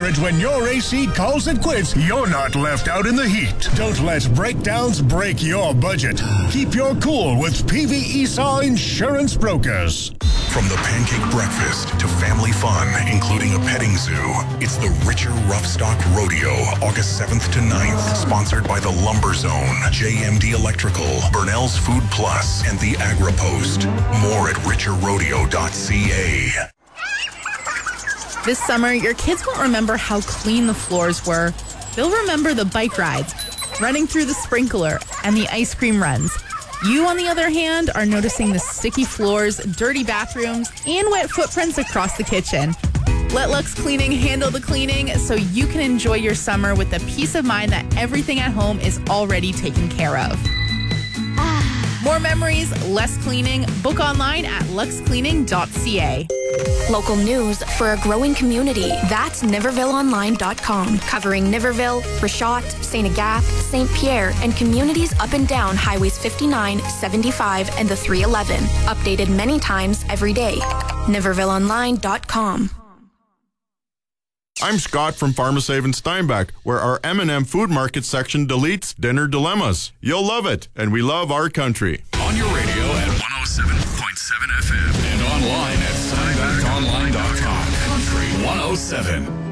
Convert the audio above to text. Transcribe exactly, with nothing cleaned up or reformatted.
coverage when your A C calls it quits, you're not left out in the heat. Don't let breakdowns break your budget. Keep your cool with P V Esau Insurance Brokers. From the pancake breakfast to family fun, including a petting zoo, it's the Richer Roughstock Rodeo, August seventh to ninth, sponsored by the Lumber Zone, J M D Electrical, Burnell's Food Plus, and the AgriPost. More at richer rodeo dot c a. This summer, your kids won't remember how clean the floors were. They'll remember the bike rides, running through the sprinkler, and the ice cream runs. You, on the other hand, are noticing the sticky floors, dirty bathrooms, and wet footprints across the kitchen. Let Lux Cleaning handle the cleaning so you can enjoy your summer with the peace of mind that everything at home is already taken care of. More memories, less cleaning. Book online at lux cleaning dot c a. Local news for a growing community. That's Niverville Online dot com, covering Niverville, Rashot, Saint Agathe, Saint Pierre, and communities up and down Highways fifty-nine, seventy-five, and the three eleven. Updated many times every day. Niverville Online dot com. I'm Scott from Pharmasave in Steinbach, where our M and M Food Market section deletes dinner dilemmas. You'll love it, and we love our country. On your radio at one oh seven point seven F M and online at steinbach online dot com. Country one oh seven.